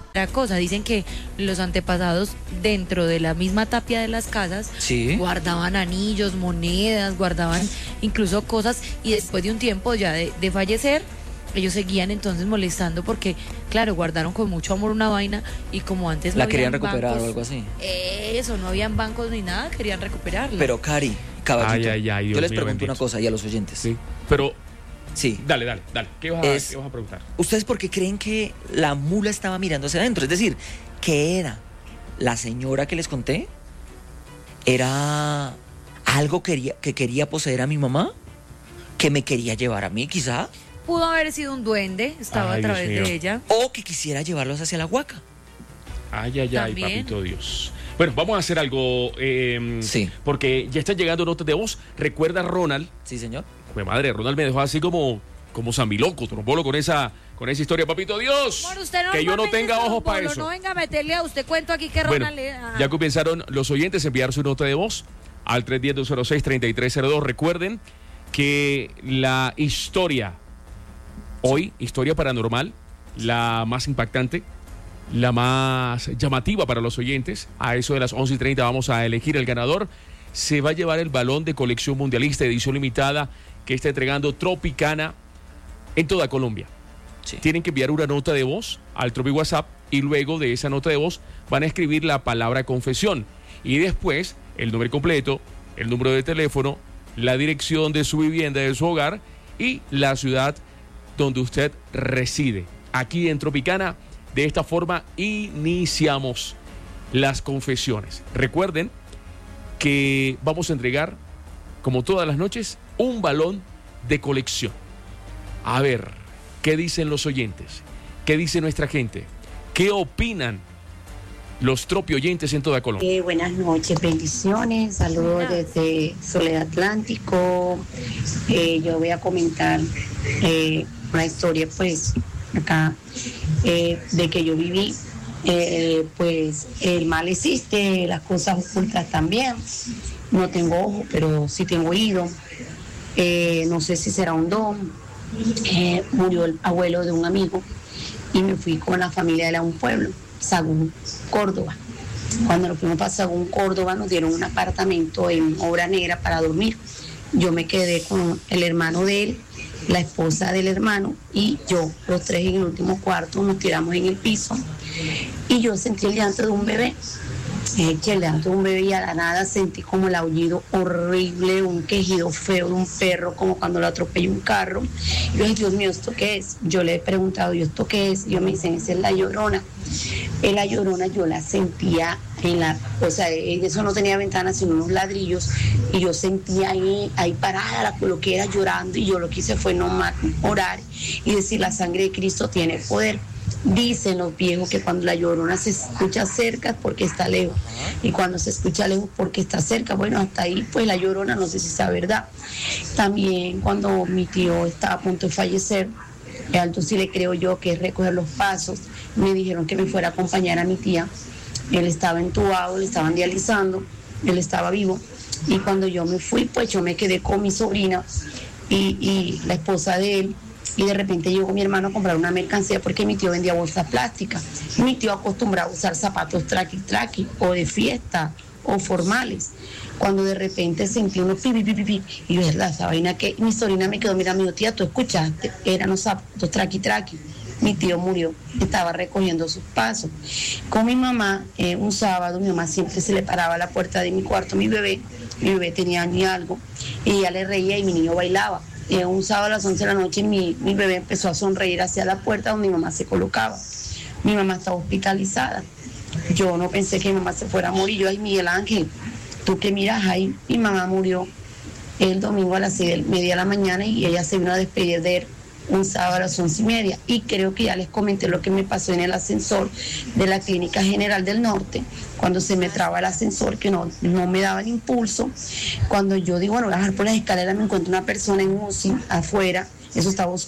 Otra cosa, dicen que los antepasados dentro de la misma tapia de las casas guardaban anillos, monedas, guardaban incluso cosas, y después de un tiempo ya de fallecer, ellos seguían entonces molestando porque, claro, guardaron con mucho amor una vaina y como antes no la habían querían recuperar bancos, o algo así. Eso, no habían bancos ni nada, querían recuperarla. Pero Cari, caballito, Dios yo les mío, pregunto bendito. una cosa y a los oyentes. Sí, pero Sí. dale. ¿Qué vas a preguntar? ¿Ustedes por qué creen que la mula estaba mirando hacia adentro? Es decir, ¿qué era? ¿La señora que les conté? ¿Era algo que quería poseer a mi mamá? ¿Que me quería llevar a mí, quizá? Pudo haber sido un duende, estaba Ay, a través Dios mío. de ella. ¿O que quisiera llevarlos hacia la huaca? Ay, También. papito Dios. Bueno, vamos a hacer algo, porque ya están llegando notas de voz. Recuerda, Ronald. Sí, señor. Mi madre, Ronald me dejó así como zambiloco, trombolo con esa historia, papito Dios. Bueno, usted Que yo no normalmente tenga es ojos para trombolo, eso. No venga a meterle a usted cuento aquí que Bueno, Ronald le... ya comenzaron los oyentes a enviar su nota de voz al 310-206-3302. Recuerden que la historia, hoy, historia paranormal, la más impactante, la más llamativa para los oyentes, a eso de las 11:30 vamos a elegir el ganador. Se va a llevar el balón de colección mundialista, edición limitada, que está entregando Tropicana en toda Colombia. Sí. Tienen que enviar una nota de voz al Tropi WhatsApp y luego de esa nota de voz van a escribir la palabra confesión y después el nombre completo, el número de teléfono, la dirección de su vivienda, de su hogar y la ciudad donde usted reside. Aquí en Tropicana, de esta forma iniciamos las confesiones. Recuerden que vamos a entregar, como todas las noches, un balón de colección. A ver, ¿qué dicen los oyentes? ¿Qué dice nuestra gente? ¿Qué opinan los Tropi oyentes en toda Colombia? Buenas noches, bendiciones, saludos desde Soledad Atlántico. Yo voy a comentar una historia, pues, acá, de que yo viví. Pues el mal existe, las cosas ocultas también. No tengo ojo, pero sí tengo oído. No sé si será un don. Murió el abuelo de un amigo y me fui con la familia de un pueblo, Sagún, Córdoba. Cuando nos fuimos para Sagún, Córdoba, nos dieron un apartamento en Obra Negra para dormir. Yo me quedé con el hermano de él, la esposa del hermano y yo, los tres en el último cuarto, nos tiramos en el piso y yo sentí el llanto de un bebé. El llanto de un bebé y a la nada sentí como el aullido horrible, un quejido feo de un perro, como cuando lo atropella un carro. Y yo dije, Dios mío, ¿esto qué es? Yo le he preguntado, ¿y esto qué es? Y yo me dicen, esa es la Llorona. La Llorona yo la sentía o sea, eso no tenía ventanas sino unos ladrillos y yo sentía ahí parada, lo que era llorando y yo lo que hice fue nomás orar y decir, la sangre de Cristo tiene poder. Dicen los viejos que cuando la Llorona se escucha cerca es porque está lejos y cuando se escucha lejos porque está cerca. Bueno, hasta ahí pues la Llorona no sé si sea verdad. También cuando mi tío estaba a punto de fallecer, alto sí le creo yo que es recoger los pasos, me dijeron que me fuera a acompañar a mi tía. Él estaba entubado, le estaban dializando, él estaba vivo y cuando yo me fui pues yo me quedé con mi sobrina y la esposa de él. Y de repente llegó mi hermano a comprar una mercancía porque mi tío vendía bolsas plásticas. Mi tío acostumbraba a usar zapatos traqui o de fiesta o formales. Cuando de repente sentí unos pipi, y yo, ¿verdad? Esa vaina que mi sobrina me quedó, mira, mi tía, ¿tú escuchaste? Eran los zapatos traqui. Mi tío murió, estaba recogiendo sus pasos. Con mi mamá, un sábado, mi mamá siempre se le paraba a la puerta de mi cuarto, mi bebé tenía año y algo, y ella le reía y mi niño bailaba. Un sábado a las 11 de la noche mi bebé empezó a sonreír hacia la puerta donde mi mamá se colocaba. Mi mamá estaba hospitalizada. Yo no pensé que mi mamá se fuera a morir. Yo, ay, Miguel Ángel, ¿tú qué miras ahí? Mi mamá murió el domingo a las 6:30 de la mañana y ella se vino a despedir de él un sábado a las 11:30. Y creo que ya les comenté lo que me pasó en el ascensor de la Clínica General del Norte, cuando se me traba el ascensor, que no me daba el impulso. Cuando yo digo, bueno, voy a bajar por las escaleras, me encuentro una persona en UCI afuera, eso estaba oscuro.